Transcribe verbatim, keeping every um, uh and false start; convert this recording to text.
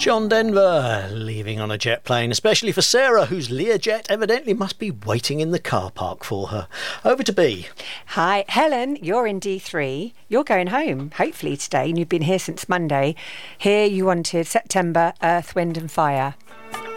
John Denver leaving on a jet plane, especially for Sarah, whose Learjet evidently must be waiting in the car park for her. Over to B. Hi, Helen, you're in D three. You're going home, hopefully today, and you've been here since Monday. Here you wanted September, Earth, Wind and Fire.